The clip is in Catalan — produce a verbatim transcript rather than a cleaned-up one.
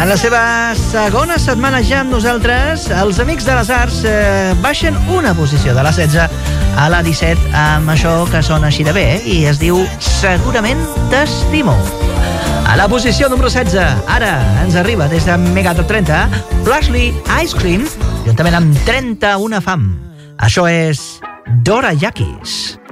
En la seva segona setmana ja amb nosaltres, els Amics de les Arts eh, baixen una posició de la setze a la disset amb això que sona així de bé, eh? I es diu Segurament t'estimo. A la posició número setze, ara ens arriba des de Megatop trenta, Flashly Ice Cream, juntament amb trenta una fam. Això és Dora Yakis.